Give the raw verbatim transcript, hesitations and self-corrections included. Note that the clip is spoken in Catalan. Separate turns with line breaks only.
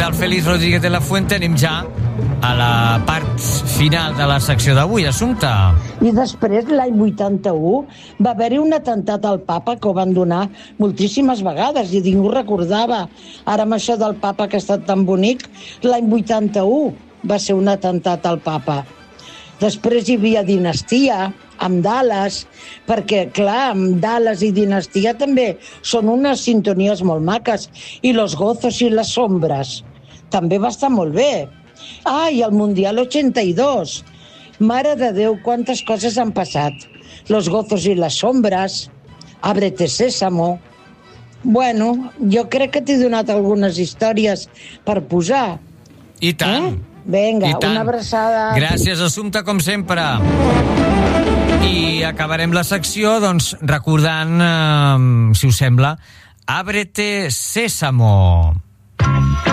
del Félix Rodríguez de la Fuente, anem ja a la part final de la secció d'avui. Assumpta.
I després, l'any vuitanta-u, va haver-hi un atemptat al papa que ho van donar moltíssimes vegades i ningú recordava. Ara amb això del papa que ha estat tan bonic, l'any vuitanta-u va ser un atemptat al papa. Després hi havia dinastia, amb Dallas, perquè, clar, amb Dallas i dinastia també són unes sintonies molt maques, i Los Gozos y las Sombras també va estar molt bé. Ah, i el Mundial ochenta y dos. Mare de Déu, quantes coses han passat. Los Gozos y las Sombras, Ábrete Sésamo. Bueno, jo crec que t'he donat algunes històries per posar.
I tant.
Eh? Vinga,
I tant.
una abraçada.
Gràcies, Assumpta, com sempre. I acabarem la secció, doncs, recordant, eh, si us sembla, Ábrete Sésamo.